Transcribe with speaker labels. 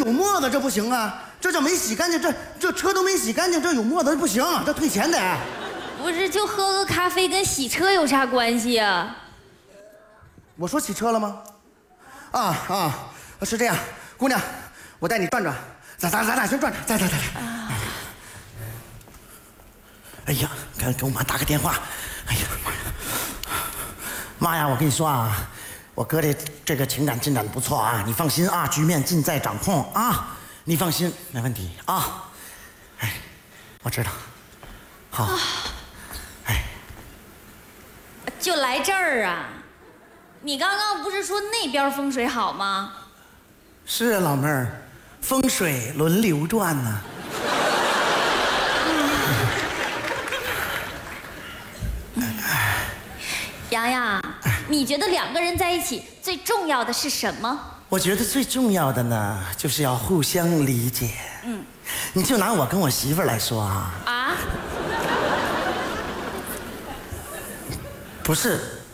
Speaker 1: 有沫子，这不行啊！这叫没洗干净，这车都没洗干净，这有沫子不行，这退钱得。
Speaker 2: 不是，就喝个咖啡跟洗车有啥关系啊？
Speaker 1: 我说洗车了吗？是这样，姑娘，我带你转转，咱俩先转转，再。哎呀，给我妈打个电话。哎呀妈呀，我跟你说啊，我哥的这个情感进展不错啊，你放心啊，局面尽在掌控啊，你放心，没问题啊。哎，我知道，好。哎，
Speaker 2: 就来这儿啊？你刚刚不是说那边风水好吗？
Speaker 1: 是啊，老妹儿，风水轮流转呢。
Speaker 2: 洋洋，你觉得两个人在一起最重要的是什么？
Speaker 1: 我觉得最重要的呢，就是要互相理解。你就拿我跟我媳妇儿来说啊。
Speaker 2: 啊？
Speaker 1: 不是，